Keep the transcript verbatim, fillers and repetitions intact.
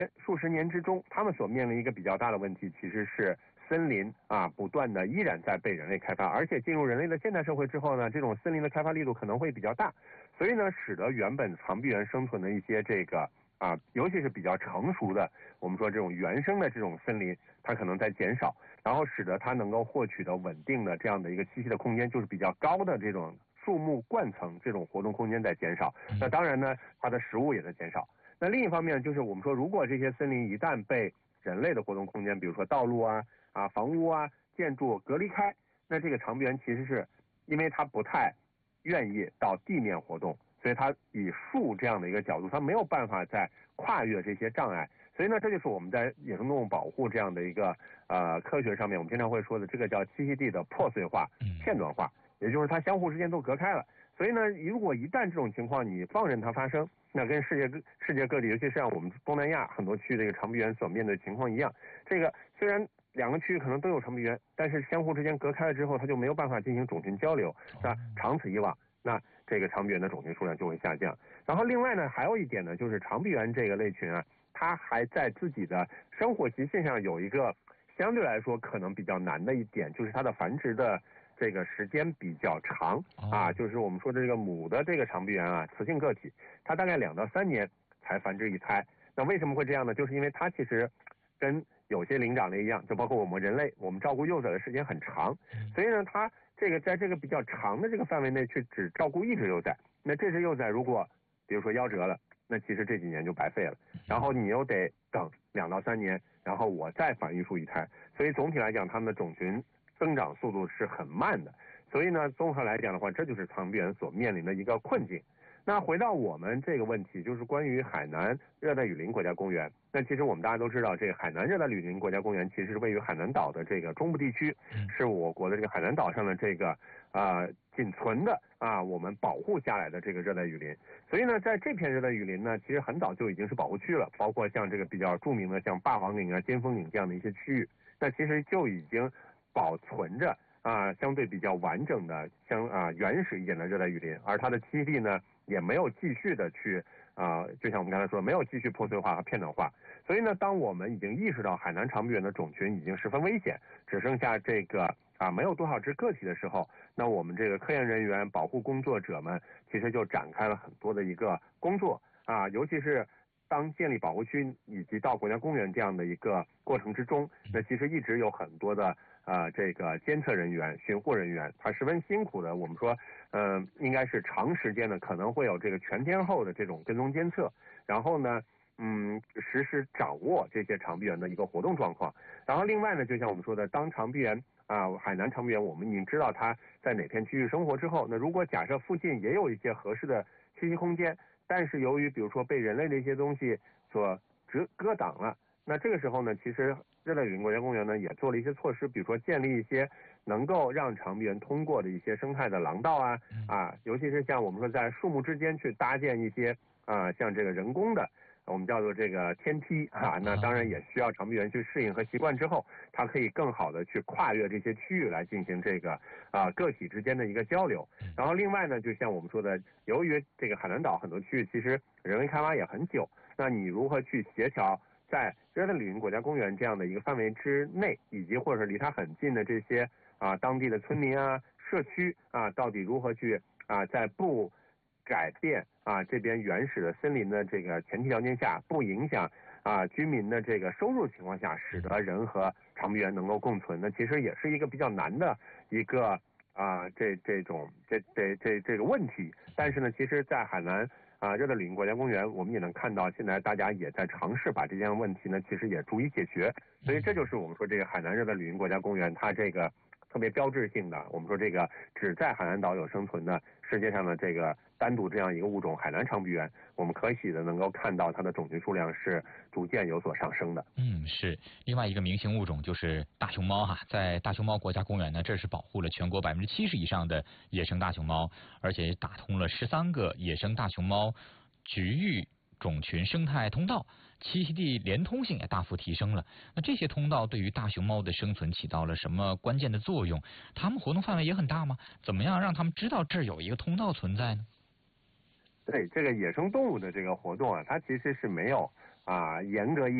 数十年之中，他们所面临一个比较大的问题，其实是森林啊不断的依然在被人类开发，而且进入人类的现代社会之后呢，这种森林的开发力度可能会比较大，所以呢，使得原本长臂猿生存的一些这个啊，尤其是比较成熟的，我们说这种原生的这种森林，它可能在减少，然后使得它能够获取的稳定的这样的一个栖息的空间，就是比较高的这种树木冠层这种活动空间在减少。那当然呢，它的食物也在减少。那另一方面就是我们说，如果这些森林一旦被人类的活动空间，比如说道路啊、啊房屋啊、建筑隔离开，那这个长臂猿其实是因为它不太愿意到地面活动，所以它以树这样的一个角度，它没有办法再跨越这些障碍。所以呢，这就是我们在野生动物保护这样的一个呃科学上面，我们经常会说的，这个叫栖息地的破碎化、片段化，也就是它相互之间都隔开了。所以呢，如果一旦这种情况你放任它发生，那跟世界各世界各地，尤其是像我们东南亚很多区域这个长臂猿所面对的情况一样，这个虽然两个区域可能都有长臂猿，但是相互之间隔开了之后，它就没有办法进行种群交流，是吧？长此以往，那这个长臂猿的种群数量就会下降。然后另外呢，还有一点呢，就是长臂猿这个类群啊，它还在自己的生活习性上有一个相对来说可能比较难的一点，就是它的繁殖的这个时间比较长啊，就是我们说的这个母的这个长臂猿啊，雌性个体，它大概两到三年才繁殖一胎。那为什么会这样呢？就是因为它其实跟有些灵长类一样，就包括我们人类，我们照顾幼崽的时间很长，所以呢，它这个在这个比较长的这个范围内去只照顾一只幼崽，那这只幼崽如果比如说夭折了，那其实这几年就白费了，然后你又得等两到三年，然后我再繁育出一胎，所以总体来讲，它们的种群增长速度是很慢的。所以呢，综合来讲的话，这就是长臂猿所面临的一个困境。那回到我们这个问题，就是关于海南热带雨林国家公园。那其实我们大家都知道，这个海南热带雨林国家公园其实是位于海南岛的这个中部地区，是我国的这个海南岛上的这个啊、呃、仅存的啊我们保护下来的这个热带雨林。所以呢，在这片热带雨林呢，其实很早就已经是保护区了，包括像这个比较著名的像霸王岭啊、尖峰岭这样的一些区域，那其实就已经保存着啊相对比较完整的相啊原始一点的热带雨林，而它的栖地呢也没有继续的去啊，就像我们刚才说，没有继续破碎化和片段化。所以呢，当我们已经意识到海南长臂猿的种群已经十分危险，只剩下这个啊没有多少只个体的时候，那我们这个科研人员、保护工作者们其实就展开了很多的一个工作啊，尤其是当建立保护区以及到国家公园这样的一个过程之中，那其实一直有很多的呃这个监测人员、巡护人员，他十分辛苦的。我们说，呃，应该是长时间的，可能会有这个全天候的这种跟踪监测，然后呢，嗯，实时掌握这些长臂猿的一个活动状况。然后另外呢，就像我们说的，当长臂猿啊，海南长臂猿，我们已经知道它在哪片区域生活之后，那如果假设附近也有一些合适的栖息空间，但是由于比如说被人类的一些东西所遮遮挡了，那这个时候呢，其实热带雨林国家公园呢也做了一些措施，比如说建立一些能够让长臂猿通过的一些生态的廊道啊啊，尤其是像我们说在树木之间去搭建一些啊像这个人工的我们叫做这个天梯啊，那当然也需要长臂猿去适应和习惯之后，它可以更好的去跨越这些区域来进行这个啊个体之间的一个交流。然后另外呢，就像我们说的，由于这个海南岛很多区域其实人为开发也很久，那你如何去协调在热带雨林国家公园这样的一个范围之内，以及或者离它很近的这些啊当地的村民啊、社区啊，到底如何去啊在不改变啊这边原始的森林的这个前提条件下，不影响啊居民的这个收入情况下，使得人和长臂猿能够共存，那其实也是一个比较难的一个啊这这种这这这这个问题。但是呢，其实在海南啊热带雨林国家公园，我们也能看到现在大家也在尝试把这件问题呢其实也逐一解决。所以这就是我们说这个海南热带雨林国家公园它这个特别标志性的，我们说这个只在海南岛有生存的世界上的这个单独这样一个物种海南长臂猿，我们可喜的能够看到它的种群数量是逐渐有所上升的。 嗯，是。另外一个明星物种就是大熊猫哈，在大熊猫国家公园呢，这是保护了全国百分之七十以上的野生大熊猫，而且打通了十三个野生大熊猫局域种群生态通道，栖息地连通性也大幅提升了。那这些通道对于大熊猫的生存起到了什么关键的作用？它们活动范围也很大吗？怎么样让它们知道这儿有一个通道存在呢？ 对，这个野生动物的这个活动啊，它其实是没有啊严格意